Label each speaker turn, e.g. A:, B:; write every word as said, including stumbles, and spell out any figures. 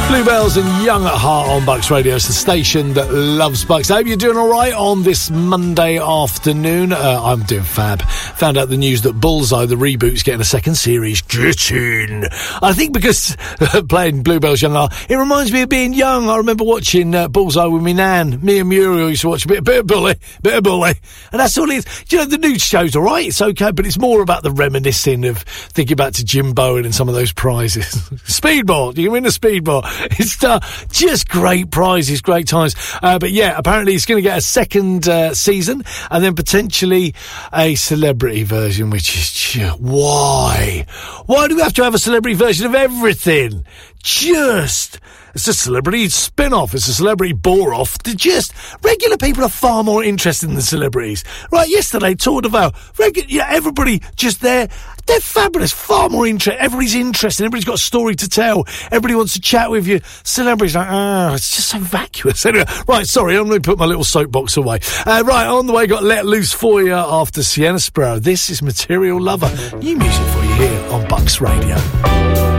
A: Bluebells and Young at Heart on Bucks Radio. It's the station that loves Bucks. I hope you're doing all right on this Monday afternoon. Uh, I'm doing fab. Found out the news that Bullseye, the reboot's getting a second series. Get in. I think because uh, playing Bluebells Young at Heart, it reminds me of being young. I remember watching uh, Bullseye with me nan. Me and Muriel used to watch a bit, bit of Bully, bit of Bully. And that's all it is. You know, the new show's all right. It's okay, but it's more about the reminiscing of thinking back to Jim Bowen and some of those prizes. Speedball. You can win a speedball. It's uh, just great prizes, great times. Uh, but yeah, apparently it's going to get a second uh, season and then potentially a celebrity version, which is just, why? Why do we have to have a celebrity version of everything? Just... It's a celebrity spin-off. It's a celebrity bore-off. They're just... Regular people are far more interested in the celebrities. Right, yesterday, Tour de Vale. Regu- yeah, everybody just there. They're fabulous. Far more interested. Everybody's interested. Everybody's got a story to tell. Everybody wants to chat with you. Celebrities like, ah, oh, it's just so vacuous. Anyway, right, sorry, I'm going to put my little soapbox away. Uh, right, on the way, got Let Loose for you after Sienna Sparrow. This is Material Lover. New music for you here on Bucks Radio.